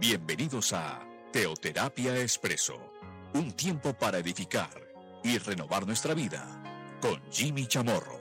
Bienvenidos a Teoterapia Expreso, un tiempo para edificar y renovar nuestra vida con Jimmy Chamorro.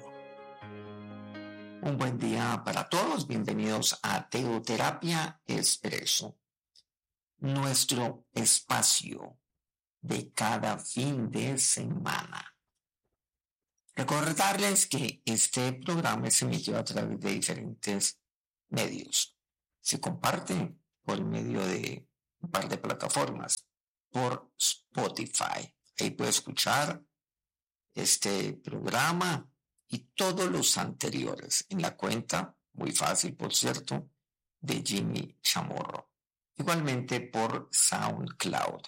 Un buen día para todos, bienvenidos a Teoterapia Expreso, nuestro espacio de cada fin de semana. Recordarles que este programa se emitió a través de diferentes medios. Se comparte por medio de un par de plataformas, por Spotify. Ahí puede escuchar este programa y todos los anteriores en la cuenta, muy fácil por cierto, de Jimmy Chamorro. Igualmente por SoundCloud.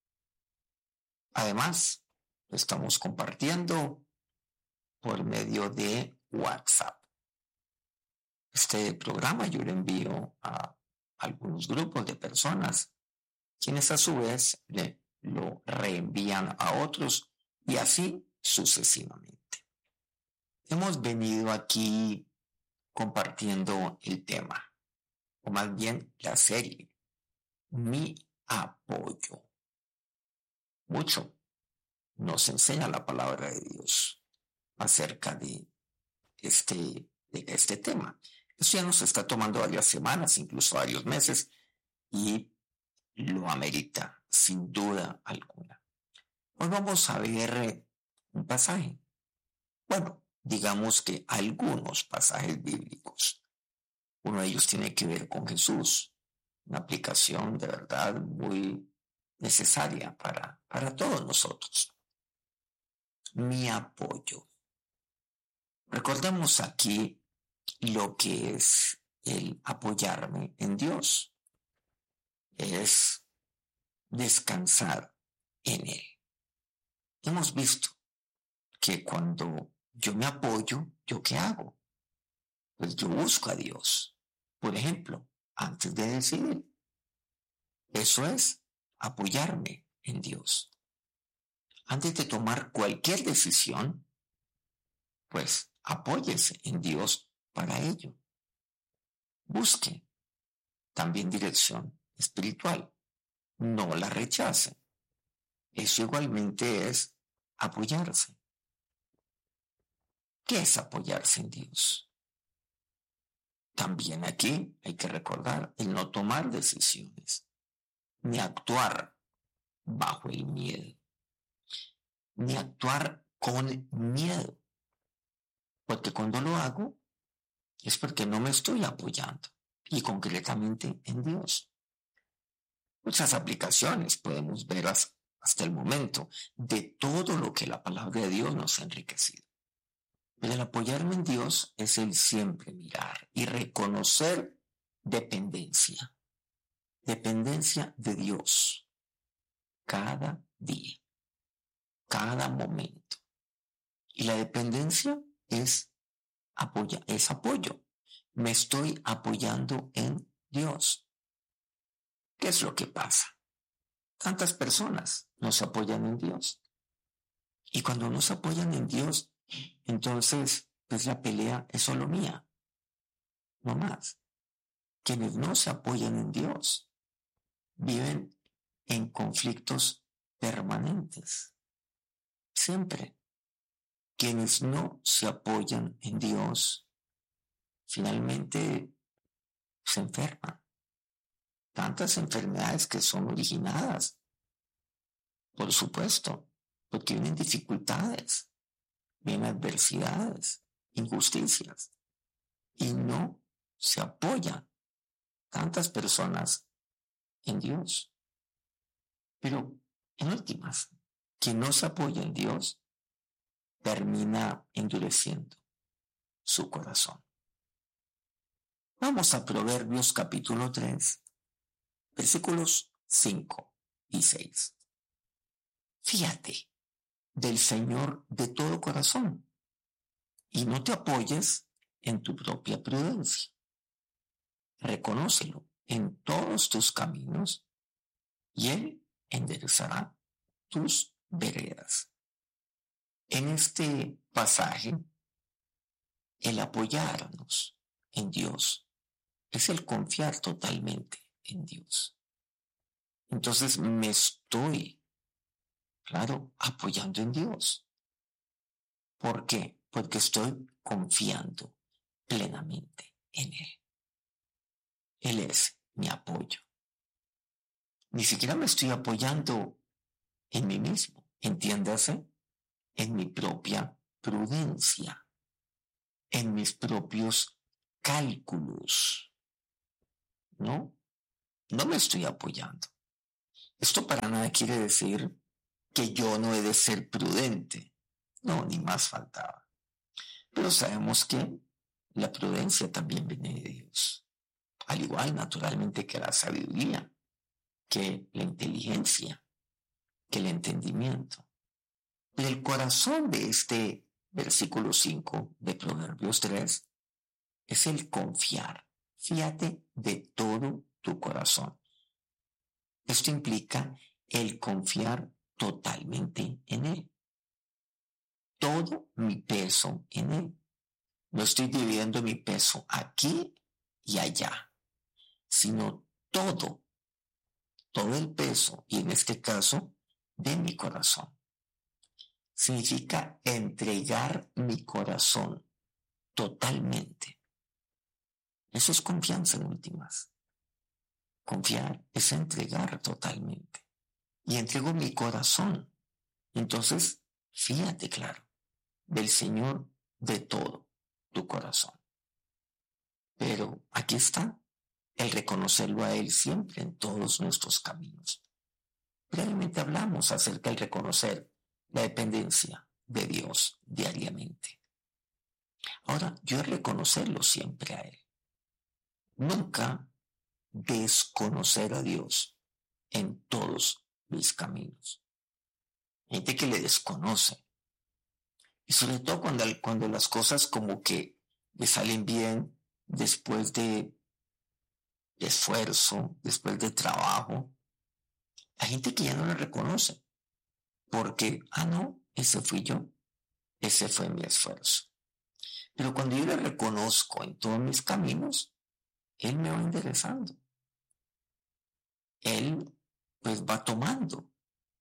Además, lo estamos compartiendo por medio de WhatsApp. Este programa yo lo envío a algunos grupos de personas, quienes a su vez lo reenvían a otros y así sucesivamente. Hemos venido aquí compartiendo el tema, o más bien la serie, Mi Apoyo. Mucho nos enseña la palabra de Dios acerca de este tema. Esto ya nos está tomando varias semanas, incluso varios meses, y lo amerita, sin duda alguna. Hoy vamos a ver un pasaje. Bueno, digamos que algunos pasajes bíblicos. Uno de ellos tiene que ver con Jesús, una aplicación de verdad muy necesaria para todos nosotros. Mi apoyo. Recordemos aquí lo que es el apoyarme en Dios. Es descansar en Él. Hemos visto que cuando yo me apoyo, ¿yo qué hago? Pues yo busco a Dios. Por ejemplo, antes de decidir. Eso es apoyarme en Dios. Antes de tomar cualquier decisión, pues apóyese en Dios para ello. Busque también dirección espiritual. No la rechace. Eso igualmente es apoyarse. ¿Qué es apoyarse en Dios? También aquí hay que recordar el no tomar decisiones, ni actuar bajo el miedo, ni actuar con miedo. Porque cuando lo hago es porque no me estoy apoyando, y concretamente en Dios. Muchas aplicaciones podemos ver hasta el momento de todo lo que la palabra de Dios nos ha enriquecido. Pero el apoyarme en Dios es el siempre mirar y reconocer dependencia. Dependencia de Dios. Cada día. Cada momento. Y la dependencia es apoyo. Me estoy apoyando en Dios. ¿Qué es lo que pasa? Tantas personas nos apoyan en Dios. Y cuando nos apoyan en Dios, entonces, pues la pelea es solo mía, no más. Quienes no se apoyan en Dios viven en conflictos permanentes. Siempre. Quienes no se apoyan en Dios, finalmente se enferman. Tantas enfermedades que son originadas, por supuesto, porque vienen dificultades, vienen adversidades, injusticias, y no se apoyan tantas personas en Dios. Pero, en últimas, quien no se apoya en Dios termina endureciendo su corazón. Vamos a Proverbios capítulo 3, versículos 5 y 6. Fíate del Señor de todo corazón y no te apoyes en tu propia prudencia. Reconócelo en todos tus caminos y Él enderezará tus veredas. En este pasaje, el apoyarnos en Dios es el confiar totalmente en Dios. Entonces me estoy, claro, apoyando en Dios. ¿Por qué? Porque estoy confiando plenamente en Él. Él es mi apoyo. Ni siquiera me estoy apoyando en mí mismo, entiéndase, en mi propia prudencia, en mis propios cálculos. No, no me estoy apoyando. Esto para nada quiere decir que yo no he de ser prudente. No, ni más faltaba. Pero sabemos que la prudencia también viene de Dios. Al igual, naturalmente, que la sabiduría, que la inteligencia, que el entendimiento. Pero el corazón de este versículo 5 de Proverbios 3 es el confiar. Fíate de todo tu corazón. Esto implica el confiar totalmente en Él. Todo mi peso en Él. No estoy dividiendo mi peso aquí y allá, sino todo el peso, y en este caso, de mi corazón. Significa entregar mi corazón totalmente. Eso es confianza en últimas. Confiar es entregar totalmente. Y entrego mi corazón. Entonces, fíjate claro, del Señor de todo tu corazón. Pero aquí está el reconocerlo a Él siempre en todos nuestros caminos. Brevemente hablamos acerca del reconocer la dependencia de Dios diariamente. Ahora, yo he de reconocerlo siempre a Él. Nunca desconocer a Dios en todos mis caminos. Hay gente que le desconoce. Y sobre todo cuando las cosas como que le salen bien después de esfuerzo, después de trabajo. Hay gente que ya no le reconoce. Porque, no, ese fui yo. Ese fue mi esfuerzo. Pero cuando yo le reconozco en todos mis caminos, Él me va enderezando. Él, pues, va tomando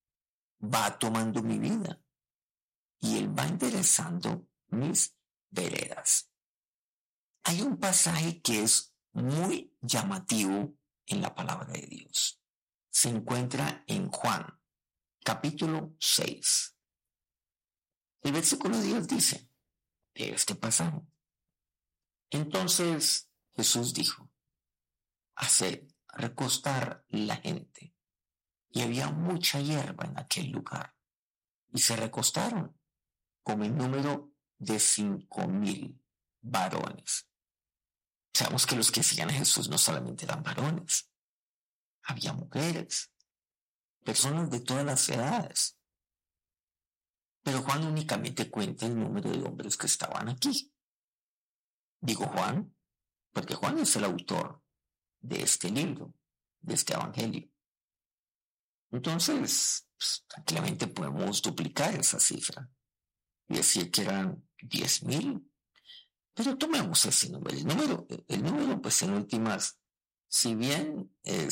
mi vida. Y Él va enderezando mis veredas. Hay un pasaje que es muy llamativo en la palabra de Dios. Se encuentra en Juan, capítulo 6. El versículo 10 dice, este pasaje. Entonces Jesús dijo, haced recostar la gente. Y había mucha hierba en aquel lugar. Y se recostaron como el número de 5,000 varones. Sabemos que los que seguían a Jesús no solamente eran varones, había mujeres, personas de todas las edades. Pero Juan únicamente cuenta el número de hombres que estaban aquí. Digo Juan, porque Juan es el autor de este libro, de este evangelio. Entonces, pues, tranquilamente podemos duplicar esa cifra y decir que eran 10,000. Pero tomemos ese número. El número, pues en últimas, si bien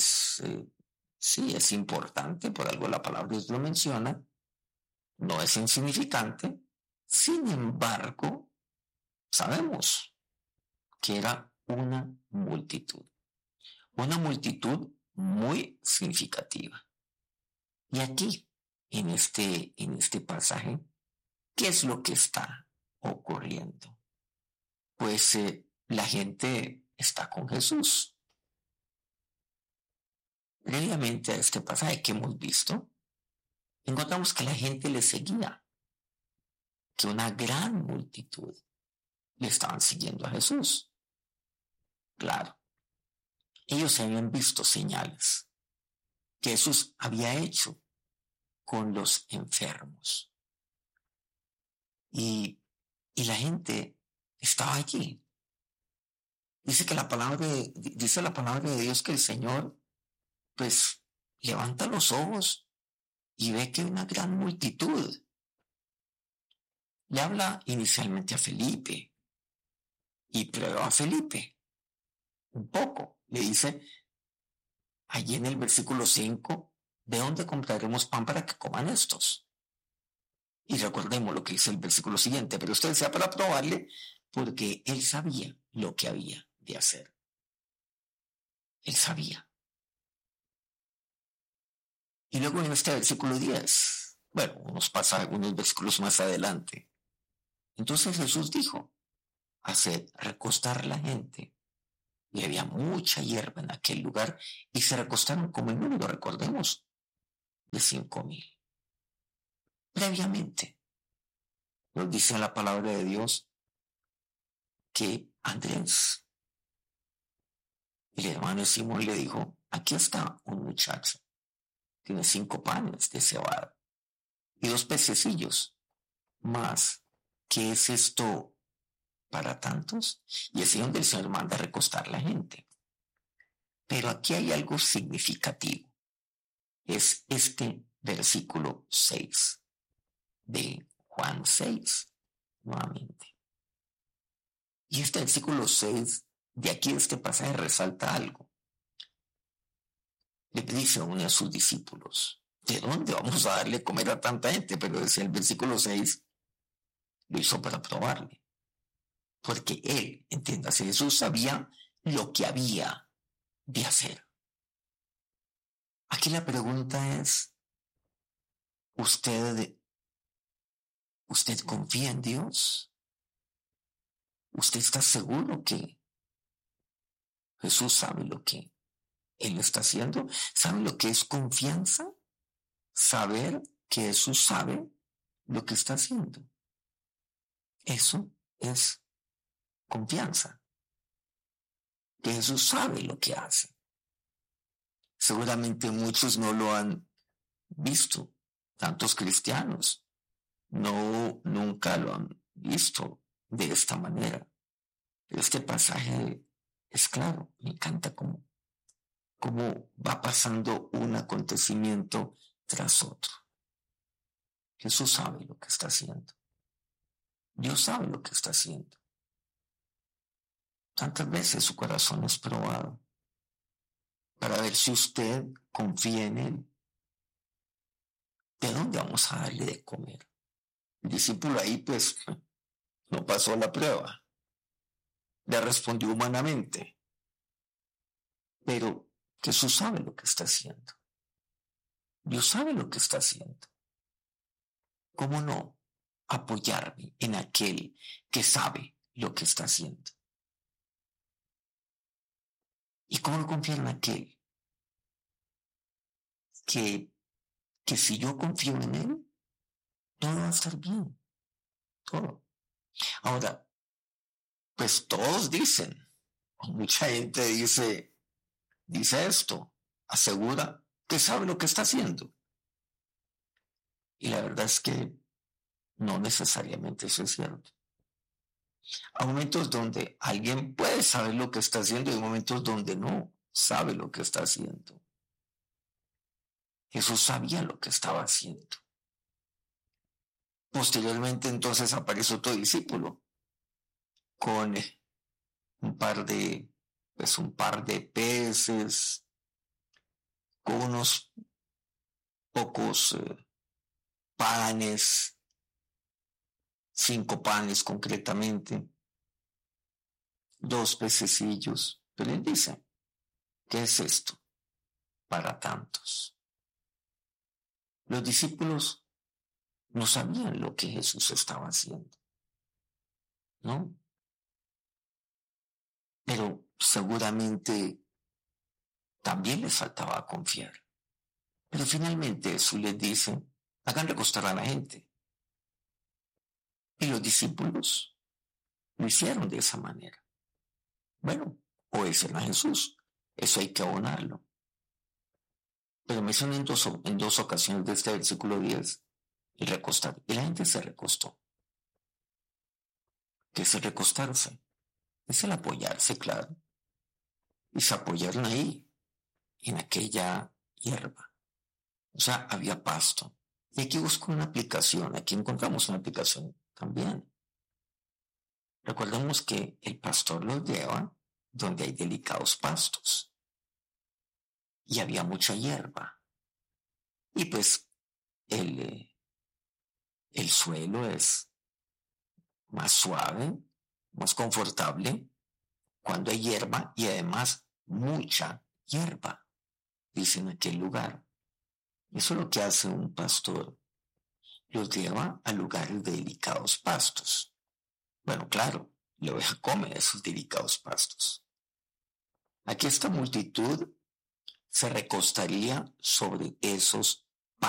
sí es importante, por algo la palabra Dios lo menciona, no es insignificante. Sin embargo, sabemos que era una multitud muy significativa. Y aquí, en este pasaje, ¿qué es lo que está ocurriendo? Pues la gente está con Jesús. Previamente a este pasaje que hemos visto, encontramos que la gente le seguía, que una gran multitud le estaban siguiendo a Jesús. Claro, ellos habían visto señales que Jesús había hecho con los enfermos. Y la gente estaba allí. Dice la palabra de Dios que el Señor, pues, levanta los ojos y ve que hay una gran multitud. Le habla inicialmente a Felipe y prueba a Felipe un poco. Le dice, allí en el versículo 5, ¿de dónde compraremos pan para que coman estos? Y recordemos lo que dice el versículo siguiente, pero usted decía para probarle, porque él sabía lo que había de hacer. Él sabía. Y luego en este versículo 10, bueno, nos pasa algunos versículos más adelante. Entonces Jesús dijo, hacer recostar la gente. Y había mucha hierba en aquel lugar y se recostaron como en número, recordemos, de 5,000. Previamente, nos dice la palabra de Dios que Andrés, el hermano de Simón, le dijo, aquí está un muchacho, tiene 5 panes de cebada y 2 pececillos, más, ¿qué es esto para tantos? Y es donde el Señor manda a recostar la gente. Pero aquí hay algo significativo. Es este versículo 6 de Juan 6, nuevamente. Y este versículo 6, de aquí este pasaje resalta algo. Le dice a uno de sus discípulos, ¿de dónde vamos a darle comer a tanta gente? Pero decía el versículo 6, lo hizo para probarle. Porque él, entiéndase, Jesús sabía lo que había de hacer. Aquí la pregunta es, ¿usted confía en Dios? ¿Usted está seguro que Jesús sabe lo que Él está haciendo? ¿Sabe lo que es confianza? Saber que Jesús sabe lo que está haciendo. Eso es confianza. Que Jesús sabe lo que hace. Seguramente muchos no lo han visto, tantos cristianos. No, nunca lo han visto de esta manera. Pero este pasaje es claro, me encanta cómo va pasando un acontecimiento tras otro. Jesús sabe lo que está haciendo. Dios sabe lo que está haciendo. Tantas veces su corazón es probado para ver si usted confía en Él. ¿De dónde vamos a darle de comer? El discípulo ahí pues no pasó la prueba. Le respondió humanamente. Pero Jesús sabe lo que está haciendo. Dios sabe lo que está haciendo. ¿Cómo no apoyarme en aquel que sabe lo que está haciendo? ¿Y cómo no confiar en aquel que si yo confío en él, todo va a estar bien? Todo. Ahora, pues todos dicen, mucha gente dice esto, asegura que sabe lo que está haciendo. Y la verdad es que no necesariamente eso es cierto. Hay momentos donde alguien puede saber lo que está haciendo y hay momentos donde no sabe lo que está haciendo. Jesús sabía lo que estaba haciendo. Posteriormente entonces aparece otro discípulo con un par de peces, con unos pocos panes, 5 panes concretamente, 2 pececillos. Pero él dice, ¿qué es esto para tantos? Los discípulos no sabían lo que Jesús estaba haciendo, ¿no? Pero seguramente también les faltaba confiar. Pero finalmente Jesús les dice, hagan recostar a la gente. Y los discípulos lo hicieron de esa manera. Bueno, obedecieron a Jesús. Eso hay que abonarlo. Pero menciona en dos ocasiones de este versículo 10 y recostar. Y la gente se recostó. ¿Qué es el recostarse? Es el apoyarse, claro. Y se apoyaron ahí, en aquella hierba. O sea, había pasto. Y aquí busco una aplicación. Aquí encontramos una aplicación también. Recordemos que el pastor los lleva donde hay delicados pastos. Y había mucha hierba. Y pues el suelo es más suave, más confortable cuando hay hierba y además mucha hierba, dice en aquel lugar. Eso es lo que hace un pastor. Los lleva a lugares de delicados pastos. Bueno, claro, la oveja come esos delicados pastos. Aquí esta multitud se recostaría sobre esos